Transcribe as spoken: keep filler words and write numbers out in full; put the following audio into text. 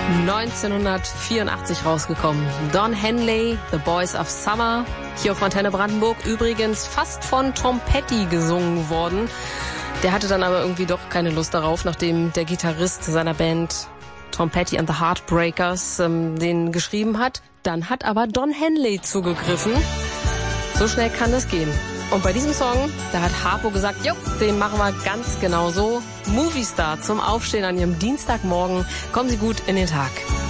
neunzehnhundertvierundachtzig rausgekommen. Don Henley, The Boys of Summer. Hier auf Antenne Brandenburg übrigens fast von Tom Petty gesungen worden. Der hatte dann aber irgendwie doch keine Lust darauf, nachdem der Gitarrist seiner Band Tom Petty and the Heartbreakers ähm, den geschrieben hat. Dann hat aber Don Henley zugegriffen. So schnell kann das gehen. Und bei diesem Song, da hat Harpo gesagt, jo, den machen wir ganz genau so. Movie Star zum Aufstehen an Ihrem Dienstagmorgen. Kommen Sie gut in den Tag.